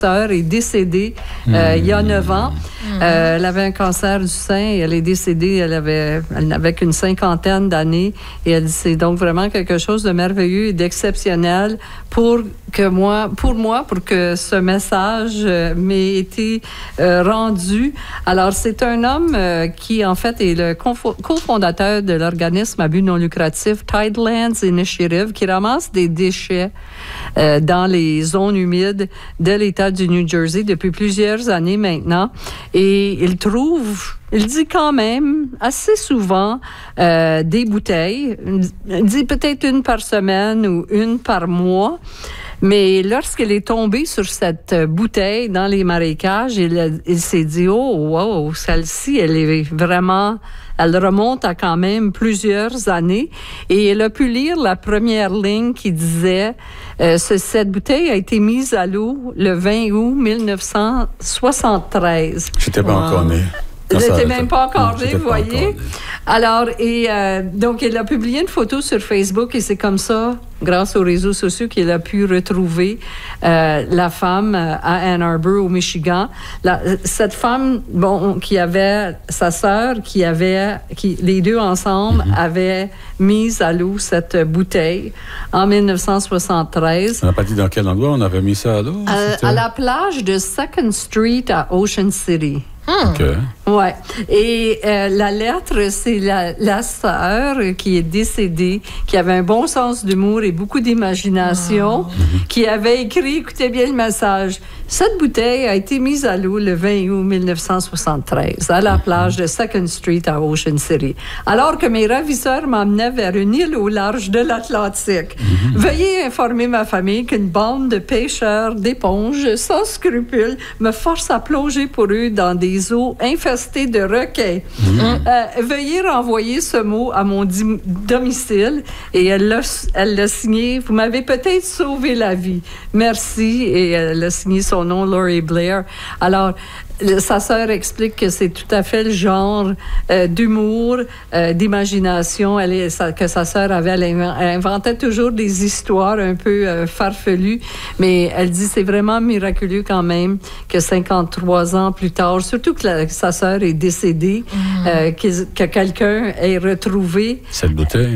sœur est décédée il y a 9 ans. Elle avait un cancer du sein et elle est décédée. Elle n'avait qu'une 50aine d'années. Et elle dit, c'est donc vraiment quelque chose de merveilleux et d'exceptionnel pour que ce message m'ait été rendu. Alors, c'est un homme qui, en fait, est le cofondateur de l'organisme à but non lucratif Tidelands Initiative, qui ramasse des déchets dans les zones humides de l'État du New Jersey depuis plusieurs années maintenant. Et il dit quand même assez souvent des bouteilles. Il dit peut-être une par semaine ou une par mois. Mais lorsqu'il est tombé sur cette bouteille dans les marécages, il s'est dit, oh, wow, celle-ci, elle remonte à quand même plusieurs années. Et il a pu lire la première ligne qui disait, cette bouteille a été mise à l'eau le 20 août 1973. J'étais pas encore né. Il n'était même pas encore né, vous voyez. Alors, donc, il a publié une photo sur Facebook et c'est comme ça, grâce aux réseaux sociaux, qu'il a pu retrouver la femme à Ann Arbor, au Michigan. Cette femme, qui avait sa sœur, les deux ensemble avaient mis à l'eau cette bouteille en 1973. On n'a pas dit dans quel endroit on avait mis ça à l'eau? À la plage de 2nd Street à Ocean City. OK. Ouais. Et la lettre, c'est la sœur qui est décédée, qui avait un bon sens d'humour et beaucoup d'imagination, qui avait écrit, écoutez bien le message, cette bouteille a été mise à l'eau le 20 août 1973 à la plage de 2nd Street à Ocean City, alors que mes ravisseurs m'emmenaient vers une île au large de l'Atlantique. Veuillez informer ma famille qu'une bande de pêcheurs d'éponges sans scrupules me force à plonger pour eux dans des eaux infestées de requins. Veuillez renvoyer ce mot à mon domicile. Et elle l'a signé. Vous m'avez peut-être sauvé la vie. Merci. Et elle a signé son nom, Laurie Blair. Alors, sa sœur explique que c'est tout à fait le genre d'humour, d'imagination que sa sœur avait. Elle inventait toujours des histoires un peu farfelues, mais elle dit c'est vraiment miraculeux quand même que 53 ans plus tard, surtout que sa sœur est décédée, que quelqu'un ait retrouvé cette bouteille.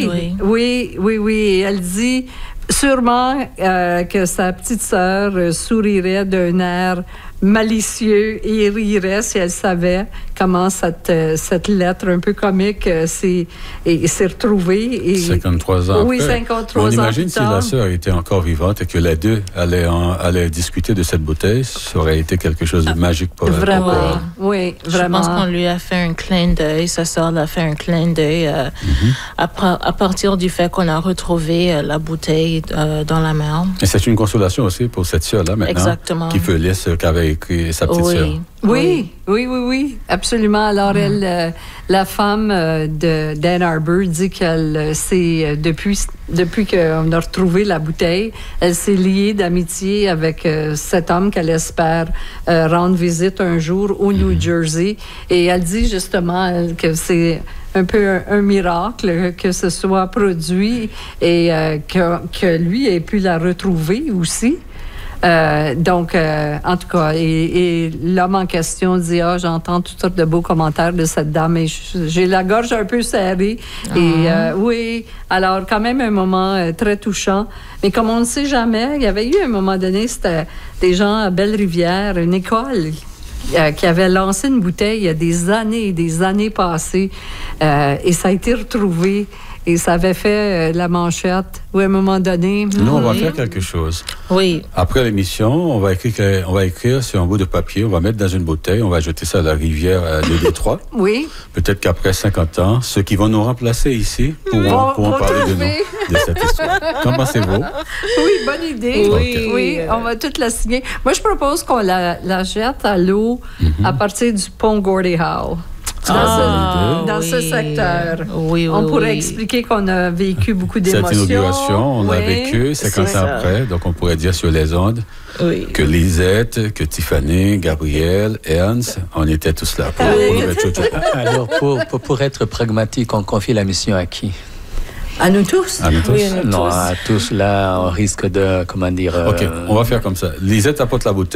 Oui. Elle dit sûrement que sa petite sœur sourirait d'un air malicieux et rirait si elle savait comment cette lettre un peu comique s'est retrouvée. 53 ans oui, après. 53 ans on imagine plus si tard. la sœur était encore vivante et que les deux allaient discuter de cette bouteille, ça aurait été quelque chose de magique pour elle. Vraiment, oui, vraiment. Je pense qu'on lui a fait un clin d'œil, sa sœur l'a fait un clin d'œil à partir du fait qu'on a retrouvé la bouteille dans la mer. Et c'est une consolation aussi pour cette sœur-là maintenant. Exactement. Qui peut lire ce qu'avait écrit sa petite sœur. Oui, absolument. Alors, la femme d'Ann Arbor dit qu'elle s'est, depuis qu'on a retrouvé la bouteille, elle s'est liée d'amitié avec cet homme qu'elle espère rendre visite un jour au New Jersey. Et elle dit justement que c'est un peu un miracle que ce soit produit et que lui ait pu la retrouver aussi. Donc, en tout cas, et l'homme en question dit, j'entends toutes sortes de beaux commentaires de cette dame et j'ai la gorge un peu serrée. Et oui, alors quand même un moment très touchant. Mais comme on ne sait jamais, il y avait eu un moment donné, c'était des gens à Belle-Rivière, une école qui avait lancé une bouteille il y a des années passées et ça a été retrouvé. Et ça avait fait la manchette. Oui, à un moment donné. Nous, on va faire quelque chose. Oui. Après l'émission, on va écrire sur un bout de papier, on va mettre dans une bouteille, on va jeter ça à la rivière de Détroit. Oui. Peut-être qu'après 50 ans, ceux qui vont nous remplacer ici pourront parler de cette histoire. Qu'en pensez-vous? Oui, bonne idée. Oui, on va toute la signer. Moi, je propose qu'on la jette à l'eau à partir du pont Gordie Howe. Dans ce secteur. On pourrait expliquer qu'on a vécu beaucoup d'émotions. Cette inauguration, on a vécu 50 ans après, donc on pourrait dire sur les ondes que Lisette, que Tiffany, Gabriel, Ernst, on était tous là. Alors, pour être pragmatique, on confie la mission à qui? À nous tous? À nous tous? Oui, à nous Non, tous. à tous, là, on risque de, comment dire... OK, on va faire comme ça. Lisette apporte la bouteille.